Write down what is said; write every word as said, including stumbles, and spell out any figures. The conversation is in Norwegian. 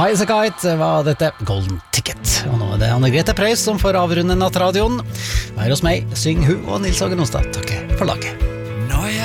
High as a Kite var dette Golden Ticket. Og nå er det Anne-Grete Preus som får avrunde nattradioen. Vær hos meg, syng hun og Nils Åge Nostad. Takk for laget.